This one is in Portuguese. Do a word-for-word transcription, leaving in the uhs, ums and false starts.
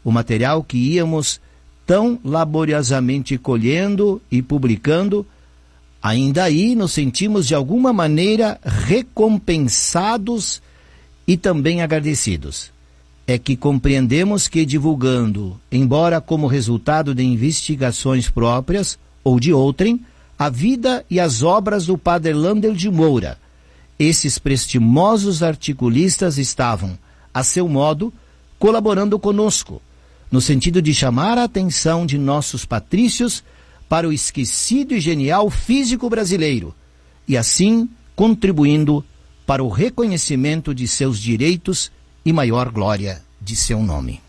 o material que íamos tão laboriosamente colhendo e publicando, ainda aí nos sentimos de alguma maneira recompensados e também agradecidos. É que compreendemos que divulgando, embora como resultado de investigações próprias ou de outrem, a vida e as obras do Padre Landel de Moura, esses prestimosos articulistas estavam, a seu modo, colaborando conosco, no sentido de chamar a atenção de nossos patrícios para o esquecido e genial físico brasileiro, e assim contribuindo para o reconhecimento de seus direitos e maior glória de seu nome.